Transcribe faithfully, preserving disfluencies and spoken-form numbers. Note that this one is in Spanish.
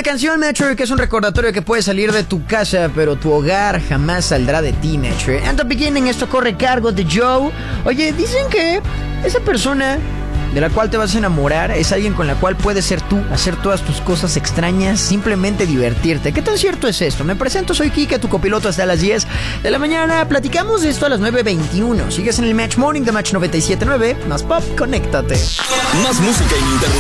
Buena canción, Metro, que es un recordatorio que puedes salir de tu casa, pero tu hogar jamás saldrá de ti, Metro. And the beginning, esto corre cargo de Joe. Oye, dicen que esa persona de la cual te vas a enamorar es alguien con la cual puedes ser tú, hacer todas tus cosas extrañas, simplemente divertirte. ¿Qué tan cierto es esto? Me presento, soy Kike, tu copiloto hasta las diez de la mañana. Platicamos de esto a las nueve veintiuno. Sigues en el Match Morning de Match noventa y siete punto nueve. Más pop, conéctate. Más música ininterrumpida.